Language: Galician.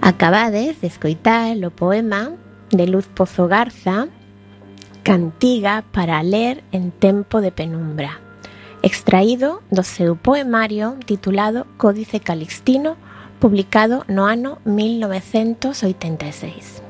Acabades de escoitar o poema de Luz Pozo Garza, Cantiga para ler en tempo de penumbra, extraído do seu poemario titulado Códice Calixtino, publicado no ano 1986.